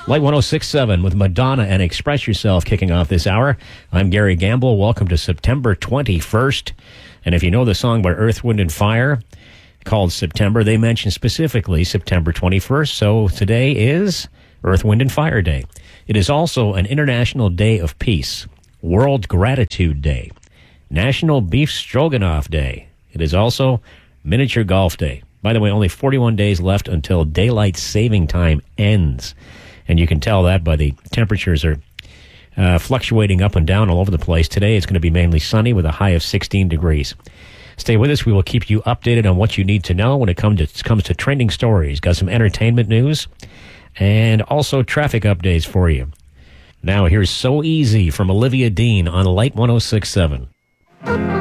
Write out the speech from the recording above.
Light 106.7 with Madonna and Express Yourself kicking off this hour. I'm Gary Gamble. Welcome to September 21st. And if you know the song by Earth, Wind, and Fire called September, they mention specifically September 21st. So today is Earth, Wind, and Fire Day. It is also an International Day of Peace, World Gratitude Day, National Beef Stroganoff Day. It is also Miniature Golf Day. By the way, only 41 days left until daylight saving time ends. And you can tell that by the temperatures are fluctuating up and down all over the place. Today it's going to be mainly sunny with a high of 16 degrees. Stay with us. We will keep you updated on what you need to know when it comes to trending stories. Got some entertainment news and also traffic updates for you. Now here's So Easy from Olivia Dean on Light 106.7.